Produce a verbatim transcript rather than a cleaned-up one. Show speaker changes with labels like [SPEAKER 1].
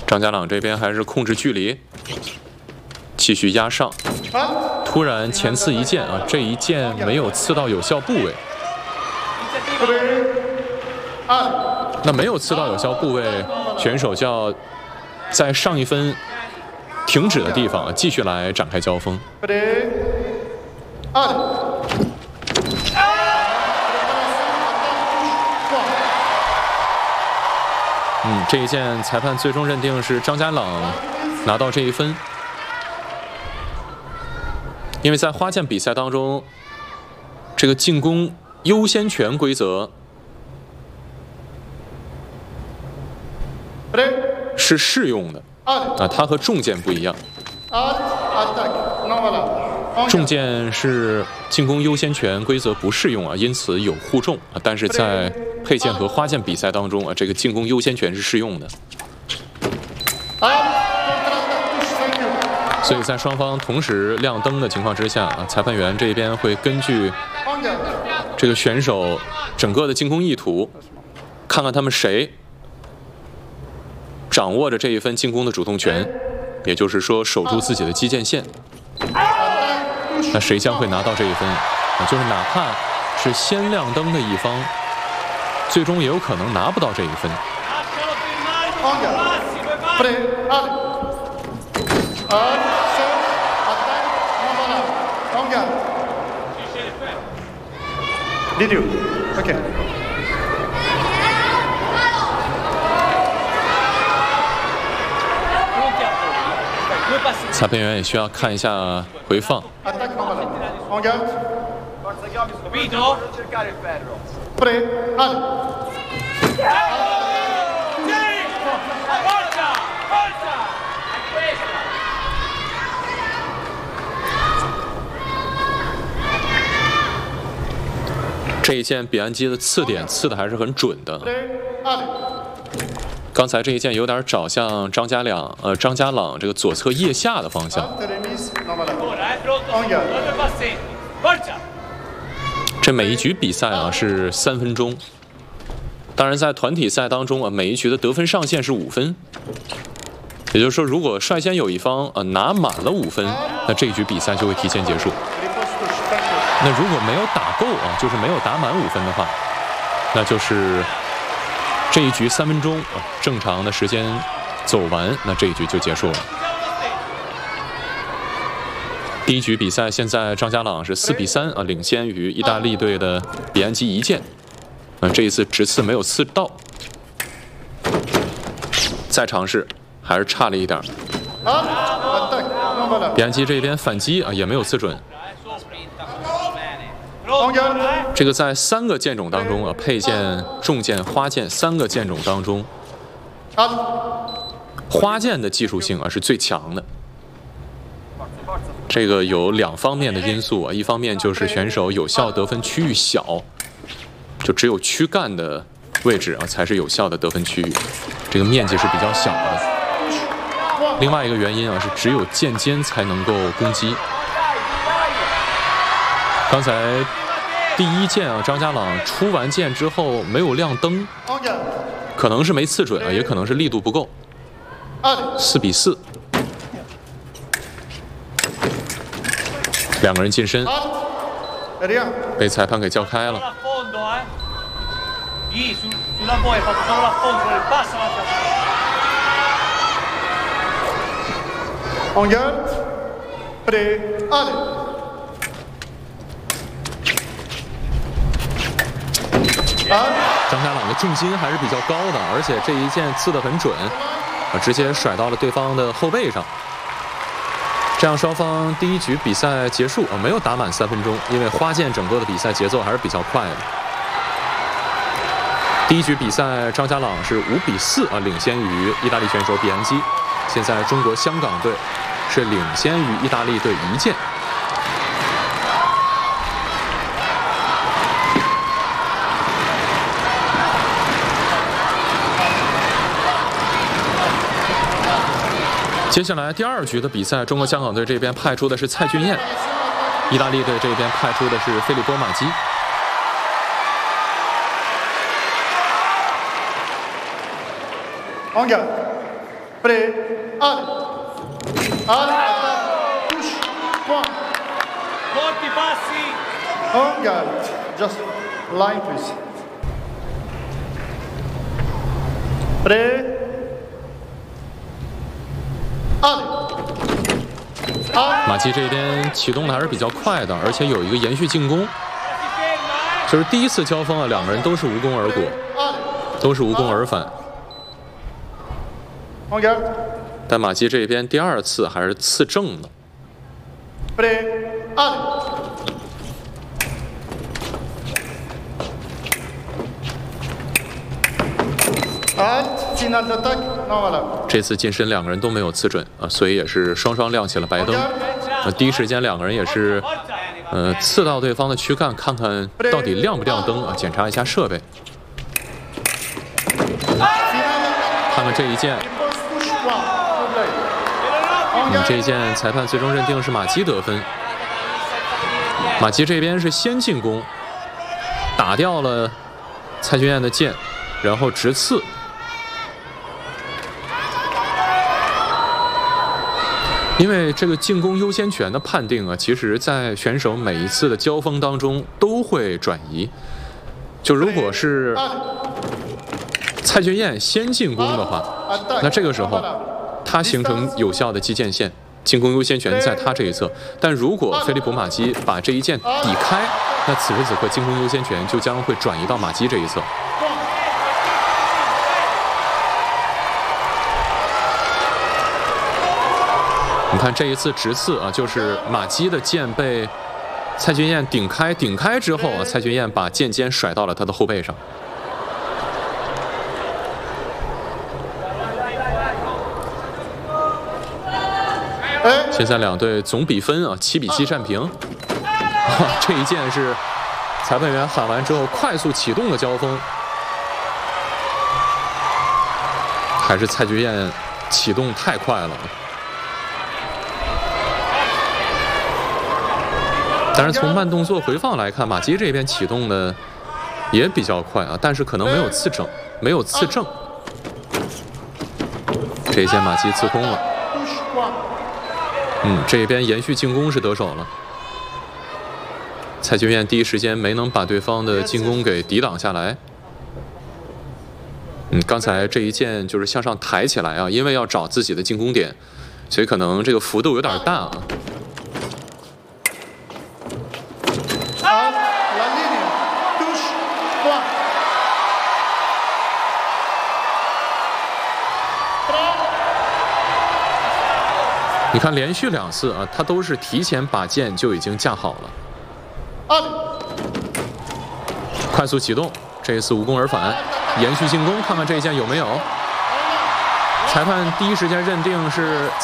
[SPEAKER 1] 张家朗这边还是控制距离，继续压上。突然前刺一剑啊，这一剑没有刺到有效部位。那没有刺到有效部位，选手就要在上一分停止的地方继续来展开交锋。嗯，这一剑裁判最终认定是张家朗拿到这一分，因为在花剑比赛当中，这个进攻优先权规则是适用的啊，它和重剑不一样。重剑是进攻优先权规则不适用啊，因此有互重啊。但是在佩剑和花剑比赛当中啊，这个进攻优先权是适用的。所以在双方同时亮灯的情况之下啊，裁判员这边会根据这个选手整个的进攻意图，看看他们谁掌握着这一分进攻的主动权，也就是说守住自己的击剑线。那谁将会拿到这一分？啊，就是哪怕是先亮灯的一方，最终也有可能拿不到这一分。
[SPEAKER 2] Did you? Okay.
[SPEAKER 1] 裁判员也需要看一下回放。这一剑比安基的刺点刺的还是很准的。刚才这一剑有点找向张家朗，呃，张家朗这个左侧腋下的方向。这每一局比赛啊是三分钟，当然在团体赛当中啊，每一局的得分上限是五分。也就是说，如果率先有一方呃拿满了五分，那这一局比赛就会提前结束。那如果没有打够啊，就是没有打满五分的话，那就是这一局三分钟啊，正常的时间走完，那这一局就结束了。第一局比赛，现在张家朗是四比三啊，领先于意大利队的比安基一剑。啊，这一次直刺没有刺到，再尝试还是差了一点。比安基这边反击啊，也没有刺准。这个在三个剑种当中啊，佩剑、重剑、花剑三个剑种当中，花剑的技术性啊是最强的。这个有两方面的因素啊，一方面就是选手有效得分区域小，就只有躯干的位置啊才是有效的得分区域，这个面积是比较小的。另外一个原因啊是只有剑尖才能够攻击。刚才第一剑啊，张家朗出完剑之后没有亮灯，可能是没刺准啊，也可能是力度不够。四比四，两个人近身，被裁判给叫开了。张家朗的重心还是比较高的，而且这一剑刺得很准，啊，直接甩到了对方的后背上。这样双方第一局比赛结束啊，没有打满三分钟，因为花剑整个的比赛节奏还是比较快的。第一局比赛，张家朗是五比四啊，领先于意大利选手比安基。现在中国香港队是领先于意大利队一剑。接下来第二局的比赛，中国香港队这边派出的是蔡俊彦，意大利队这边派出的是菲利波马基。
[SPEAKER 2] On guard. Prêt. Allez. Allez. Attaque. Touche. Point.
[SPEAKER 3] Forti passi.
[SPEAKER 2] On guard. Just line, please. Prêt. Allez.
[SPEAKER 1] 马基这边启动的还是比较快的，而且有一个延续进攻。就是第一次交锋啊，两个人都是无功而果，都是无功而返。
[SPEAKER 2] On garde.
[SPEAKER 1] 但马基这边第二次还是刺正的。
[SPEAKER 2] Prêt. Allez. Halt. Finale d'attaque. Non, voilà.
[SPEAKER 1] 这次近身两个人都没有刺准啊，所以也是双双亮起了白灯。呃，第一时间两个人也是，呃，刺到对方的躯干，看看到底亮不亮灯啊，检查一下设备。看看这一剑。 嗯，这一剑裁判最终认定是马基得分。马基这边是先进攻，打掉了蔡俊彦的剑，然后直刺。因为这个进攻优先权的判定啊，其实在选手每一次的交锋当中都会转移。就如果是蔡俊彦先进攻的话，那这个时候。 他形成有效的击剑线，进攻优先权在他这一侧。但如果菲利普马基把这一剑抵开，那此时此刻进攻优先权就将会转移到马基这一侧。你看这一次直刺啊，就是马基的剑被蔡俊彦顶开，顶开之后啊，蔡俊彦把剑尖甩到了他的后背上。 现在两队总比分啊七比七战平。啊、这一剑是裁判员喊完之后快速启动的交锋，还是蔡俊彦启动太快了？但是从慢动作回放来看，马基这边启动的也比较快啊，但是可能没有刺正，没有刺正。这一剑马基刺空了。 嗯，这边延续进攻是得手了。蔡俊彦第一时间没能把对方的进攻给抵挡下来。嗯，刚才这一剑就是向上抬起来啊，因为要找自己的进攻点，所以可能这个幅度有点大啊。你看，连续两次啊，他都是提前把剑就已经架好了。快速启动，这一次无功而返，延续进攻，看看这一剑有没有。裁判第一时间认定是。